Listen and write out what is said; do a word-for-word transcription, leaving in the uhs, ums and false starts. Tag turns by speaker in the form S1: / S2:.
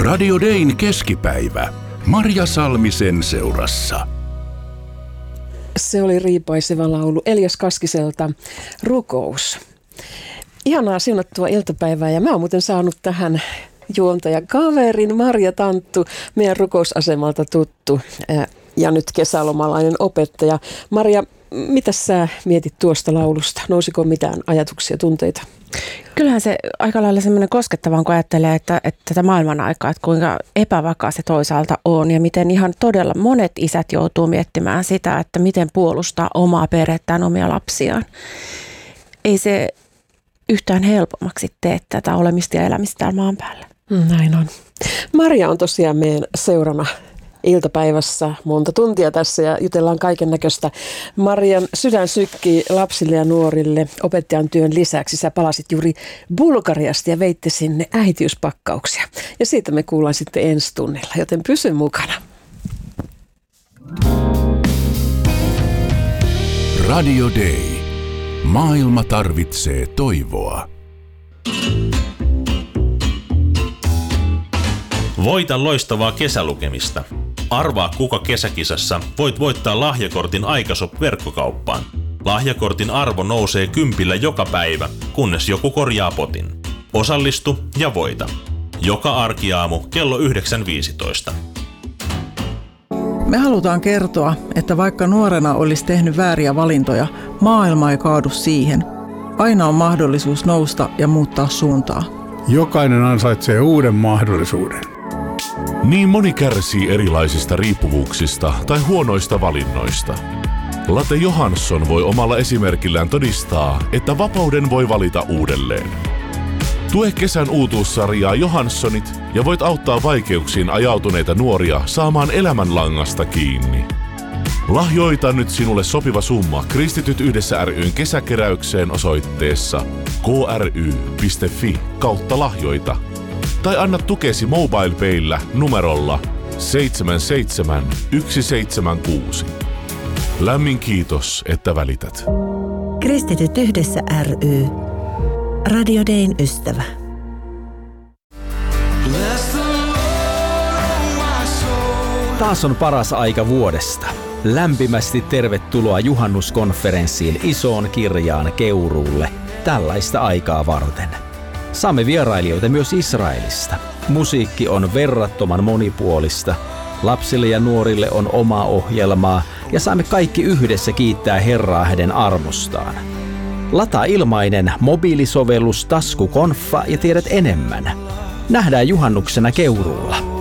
S1: Radio Dayn keskipäivä. Marja Salmisen seurassa.
S2: Se oli riipaiseva laulu Elias Kaskiselta, Rukous. Ihanaa siunattua iltapäivää, ja mä oon muuten saanut tähän juontajan kaverin Marja Tanttu, meidän rukousasemalta tuttu ja nyt kesälomalainen opettaja. Marja, mitä sä mietit tuosta laulusta? Nousiko mitään ajatuksia, tunteita?
S3: Kyllähän se aika lailla semmoinen koskettava, kun ajattelee, että, että tätä maailman aikaa, että kuinka epävakaa se toisaalta on ja miten ihan todella monet isät joutuu miettimään sitä, että miten puolustaa omaa perhettään, omia lapsiaan. Ei se yhtään helpommaksi tee tätä olemista ja elämistä täällä maan päällä.
S2: Näin on. Marja on tosiaan meidän seurana iltapäivässä monta tuntia tässä ja jutellaan kaiken näköistä. Marjan sydän sykkii lapsille ja nuorille opettajan työn lisäksi. Sä palasit juuri Bulgariasta ja veitte sinne äitiyspakkauksia. Ja siitä me kuullaan sitten ensi tunnilla, joten pysy mukana.
S1: Radio Day. Maailma tarvitsee toivoa.
S4: Voita loistavaa kesälukemista. Arvaa, kuka kesäkisassa voit voittaa lahjakortin Aikashop-verkkokauppaan. Lahjakortin arvo nousee kympillä joka päivä, kunnes joku korjaa potin. Osallistu ja voita. Joka arkiaamu kello yhdeksän viisitoista.
S5: Me halutaan kertoa, että vaikka nuorena olisi tehnyt vääriä valintoja, maailma ei kaadu siihen. Aina on mahdollisuus nousta ja muuttaa suuntaa.
S6: Jokainen ansaitsee uuden mahdollisuuden.
S7: Niin moni kärsii erilaisista riippuvuuksista tai huonoista valinnoista. Latte Johansson voi omalla esimerkillään todistaa, että vapauden voi valita uudelleen. Tue kesän uutuussarjaa Johanssonit ja voit auttaa vaikeuksiin ajautuneita nuoria saamaan elämänlangasta kiinni. Lahjoita nyt sinulle sopiva summa Kristityt yhdessä ry:n kesäkeräykseen osoitteessa kry piste fi kautta lahjoita. Tai anna tukesi MobilePayllä numerolla seitsemän seitsemän yksi seitsemän kuusi. Lämmin kiitos, että välität.
S8: Kristityt yhdessä ry. Radio Dayn ystävä.
S9: Taas on paras aika vuodesta. Lämpimästi tervetuloa juhannuskonferenssiin Isoon Kirjaan Keuruulle tällaista aikaa varten. Saamme vierailijoita myös Israelista. Musiikki on verrattoman monipuolista. Lapsille ja nuorille on omaa ohjelmaa ja saamme kaikki yhdessä kiittää Herraa hänen armostaan. Lataa ilmainen mobiilisovellus Taskukonfa ja tiedät enemmän. Nähdään juhannuksena Keuruulla.